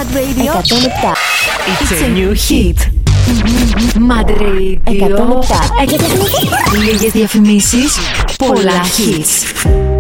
Mad Radio 107. It's a new hit. Mad Radio 107. Λίγες διαφημίσεις, πολλά hits.